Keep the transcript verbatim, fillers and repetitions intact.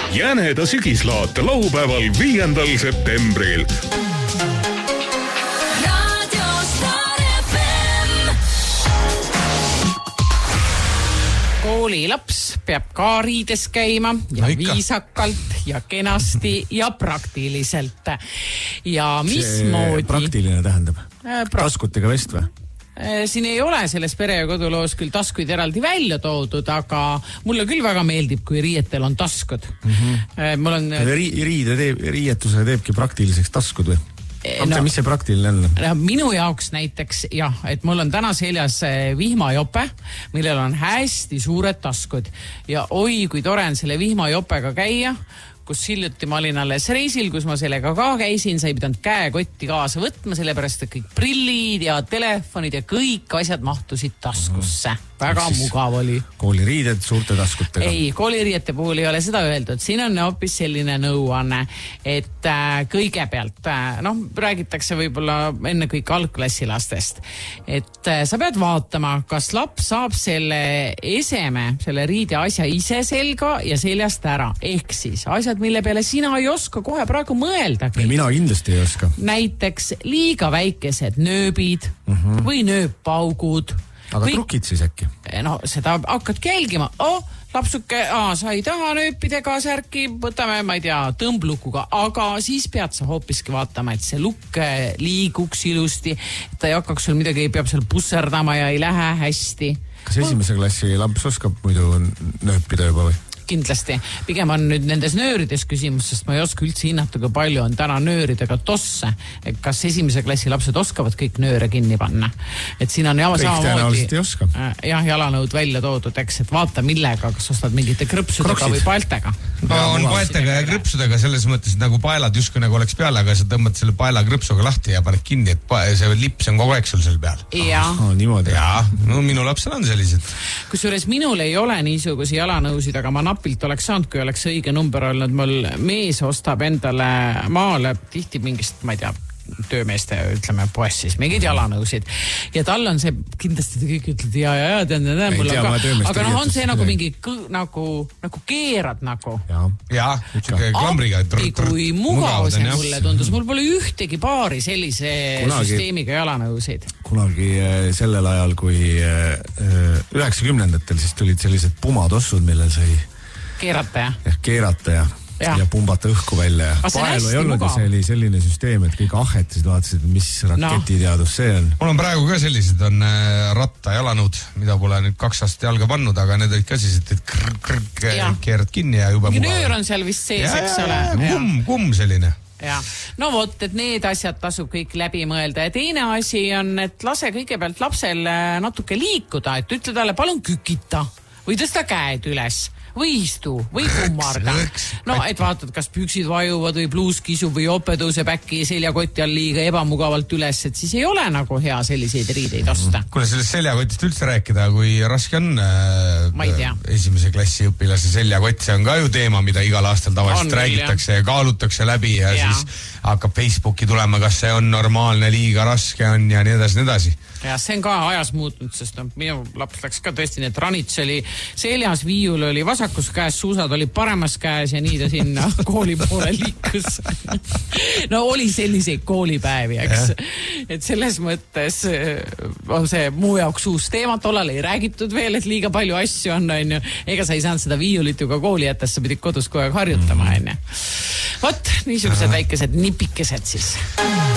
Jäneda sügislaat laupäeval viiendal septembril. Koolilaps peab ka riides käima ja no viisakalt ja kenasti ja praktiliselt. Ja mismoodi... Praktiline tähendab? Pra... Taskutega vest või? Siin ei ole selles pere- ja koduloos küll taskuid eraldi välja toodud, aga mulle küll väga meeldib, kui riietel on taskud. Mm-hmm. Mul on... Ri- riide teeb, riietuse teebki praktiliseks taskud või? No, mis see praktiline on? No, minu jaoks näiteks, jah, et mul on täna seljas vihmajope, millel on hästi suured taskud. Ja oi, kui tore on selle vihmajopega käia, kus hiljuti ma olin alles reisil, kus ma sellega ka käisin, sa ei pidanud käekotti kaasa võtma, sellepärast et kõik prillid ja telefonid ja kõik asjad mahtusid taskusse. Väga siis mugav oli. Kooliriided suurte taskutega? Ei, kooliriiete puhul ei ole seda öeldud. Siin on hoopis selline nõuanne, et äh, kõigepealt, äh, noh, räägitakse võib-olla enne kõik algklassilastest, et äh, sa pead vaatama, kas laps saab selle eseme, selle riide asja ise selga ja seljast ära. Ehk siis asjad, mille peale sina ei oska kohe praegu mõelda. Mina kindlasti ei oska. Näiteks liiga väikesed nööbid mm-hmm. või nööbpaugud. Aga või... trukid siis äkki? No seda hakkadki jälgima. Oh, lapsuke, aa, sa ei taha nööpidega särki, võtame, ma ei tea, tõmblukuga, aga siis pead sa hoopiski vaatama, et see lukk liiguks ilusti, et ta ei hakkaks sul midagi, peab seal pusserdama ja ei lähe hästi. Kas esimese klassi laps oskab muidu nööpida juba või? Kindlasti. Pigem on nüüd nendes nöörides küsimus, sest ma ei oska üldse hinnata, kui palju on täna nööridega tosse. Et kas esimese klassi lapsed oskavad kõik nööre kinni panna? Et siin on jama samamoodi jah, jalanõud välja toodud, eks, et vaata millega, kas ostad mingite krõpsudega Kroksid. Või paeltega. No, on paeltega ja krõpsudega selles mõttes, nagu paelad justkui nagu oleks peale, aga sa tõmbad selle paela krõpsuga lahti ja paned kinni, et pa- see lips on kogu aeg sul seal peal. Jah. Oh, niimoodi. Ja, no minu lapsel on sellised. Kusjuures minul ei ole niisugusi jalanõusid, aga ma napilt oleks saanud, kui oleks õige number olnud. Mul mees ostab endale maale tihti mingist, ma ei tea, töömeeste, ütleme, poes siis mingid jalanõusid. Ja tal on see, kindlasti te kõik ütled, ja, ja, ja, tean, tean, mul on ka, aga noh, on see nagu mingi kõ, nagu, nagu keerad nagu. Ja, ja klambriga. Appi, kui mugav see mulle tundus. Mul pole ühtegi paari sellise kunagi, süsteemiga jalanõusid. Kunagi sellel ajal, kui üheksakümnendatel siis tulid sellised pumatossud, millel sai keerata ja? Ja keerata ja, ja. ja pumbata õhku välja. Paelu ei olnud ja see oli selline süsteem, et kõik ahetasid, vaatasid, mis raketiteadus see on. Mul on praegu ka sellised, on ratta jalanõud, mida pole nüüd kaks aastat jalga pannud, aga need olid ka siis, et krr, krr, keerad kinni ja juba mugav. Nöör on seal vist sees, eks ole. Kumm, kumm selline. Ja. No vot, et need asjad tasub kõik läbi mõelda. Ja teine asi on, et lase kõigepealt lapsel natuke liikuda, et ütle talle, palun kükita või tõsta käed üles. Või istu, või kummarda. No, et vaatad, kas püksid vajuvad või pluus kisub või jope tõuseb äkki seljakoti all liiga ebamugavalt üles, et siis ei ole nagu hea selliseid riideid osta. Kuule, sellest seljakotist üldse rääkida, kui raske on äh, esimese klassi õpilase seljakott, see on ka ju teema, mida igal aastal tavaliselt on, räägitakse ja. ja kaalutakse läbi ja, ja siis hakkab Facebooki tulema, kas see on normaalne, liiga raske on ja nii edasi, nii edasi. Ja see on ka ajas muutnud, sest no, minu laps läks ka tõesti, need ranits oli seljas, viiul oli vasakus käes, suusad oli paremas käes ja nii ta sinna kooli poole liikus. No oli selliseid koolipäevi, eks. Et selles mõttes on see muu jaoks uus teema, tollal ei räägitud veel, et liiga palju asju on, on ju. Ega sa ei saanud seda viiulit ju ka kooli jättes, sa pidid kodus kogu aeg harjutama, on ju. Vot, niisugused väikesed nipikesed siis.